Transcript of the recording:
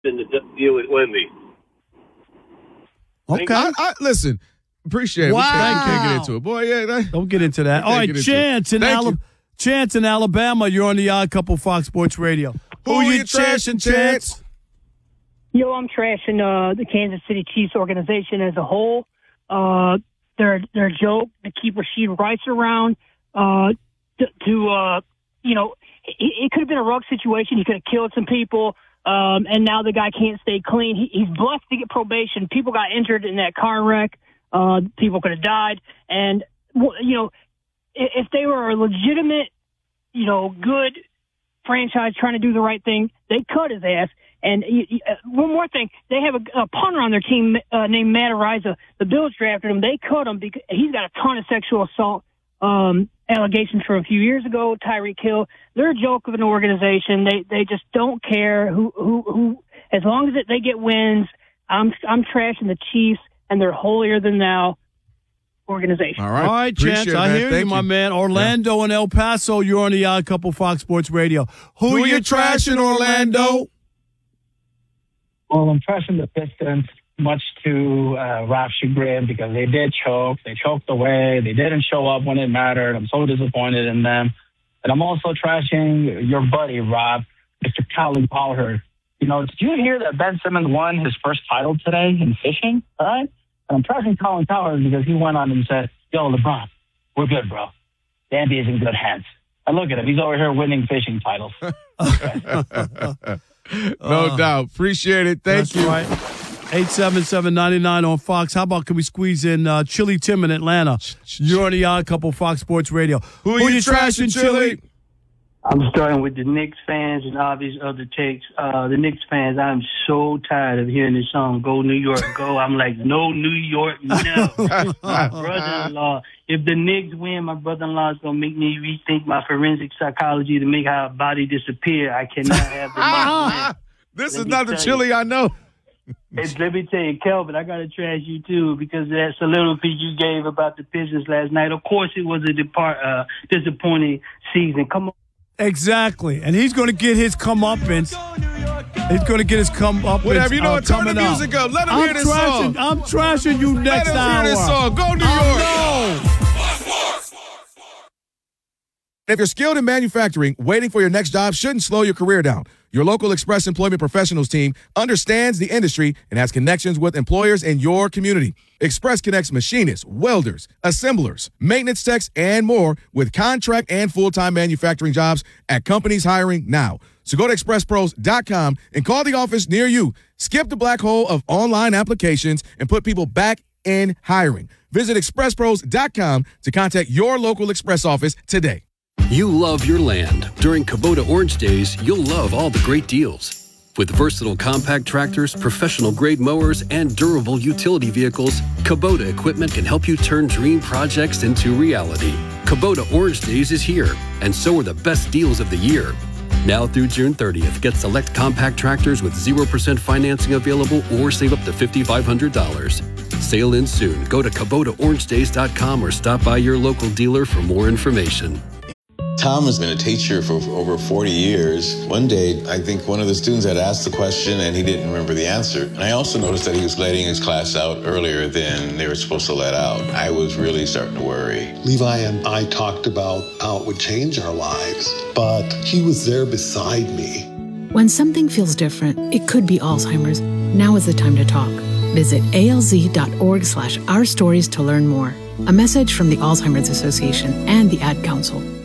than to deal with Wemby. Okay. I listen, appreciate it. Wow. We can't get into it. Boy, yeah. Don't get into that. All right, Chance in Alabama. You're on the Odd Couple Fox Sports Radio. Who you trashing, Chance? Yo, I'm trashing the Kansas City Chiefs organization as a whole. Their joke to keep Rashid Rice around. It could have been a rough situation. He could have killed some people. And now the guy can't stay clean. He's blessed to get probation. People got injured in that car wreck. People could have died. And, if they were a legitimate, good franchise trying to do the right thing, they cut his ass. And one more thing, they have a punter on their team named Matt Ariza. The Bills drafted him. They cut him because he's got a ton of sexual assault allegations from a few years ago. Tyreek Hill. They're a joke of an organization. They just don't care who as long as they get wins. I'm trashing the Chiefs and their holier than thou organization. All right, Chance. I hear you, my man. Orlando and El Paso. You're on the Odd Couple Fox Sports Radio. Who you trashing, Orlando? Well, I'm trashing the Pistons, much to Rob's chagrin, because they did choke. They choked away. They didn't show up when it mattered. I'm so disappointed in them. And I'm also trashing your buddy, Rob, Mr. Colin Cowherd. Did you hear that Ben Simmons won his first title today in fishing? All right? And I'm trashing Colin Cowherd because he went on and said, yo, LeBron, we're good, bro. The NBA is in good hands. And look at him. He's over here winning fishing titles. No doubt. Appreciate it. Thank you. Right. 877-99 on Fox. How about can we squeeze in Chili Tim in Atlanta? You're on the Odd Couple Fox Sports Radio. Who you trashing, Chili? I'm starting with the Knicks fans and all these other takes. The Knicks fans, I'm so tired of hearing this song, Go New York, Go. I'm like, no New York, no. My brother-in-law, if the Knicks win, my brother-in-law is going to make me rethink my forensic psychology to make our body disappear. I cannot have the Knicks win. This is not the Chili I know. Let me tell you, Kelvin, I got to trash you, too, because that soliloquy you gave about the Pistons last night, of course it was a disappointing season. Come on. Exactly. And he's going to get his comeuppance. He's going to get his comeuppance. Whatever. You know what? Turn the music up. Let him hear this song. I'm trashing you next hour. Let him hear this song. Go New York. If you're skilled in manufacturing, waiting for your next job shouldn't slow your career down. Your local Express Employment Professionals team understands the industry and has connections with employers in your community. Express connects machinists, welders, assemblers, maintenance techs, and more with contract and full-time manufacturing jobs at companies hiring now. So go to expresspros.com and call the office near you. Skip the black hole of online applications and put people back in hiring. Visit expresspros.com to contact your local Express office today. You love your land. During Kubota Orange Days, you'll love all the great deals. With versatile compact tractors, professional-grade mowers, and durable utility vehicles, Kubota equipment can help you turn dream projects into reality. Kubota Orange Days is here, and so are the best deals of the year. Now through June 30th, get select compact tractors with 0% financing available or save up to $5,500. Sale ends soon. Go to KubotaOrangeDays.com or stop by your local dealer for more information. Tom has been a teacher for over 40 years. One day, I think one of the students had asked the question and he didn't remember the answer. And I also noticed that he was letting his class out earlier than they were supposed to let out. I was really starting to worry. Levi and I talked about how it would change our lives, but he was there beside me. When something feels different, it could be Alzheimer's. Now is the time to talk. Visit alz.org/ourstories to learn more. A message from the Alzheimer's Association and the Ad Council.